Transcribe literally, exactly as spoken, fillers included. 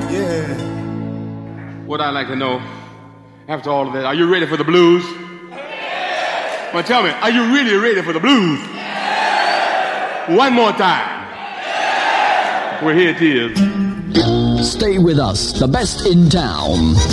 yeah. What I'd like to know, after all of that, are you ready for the blues? Yeah. Well, tell me, are you really ready for the blues? Yeah. One more time. Yeah. Well, here it is. Stay with us, the best in town.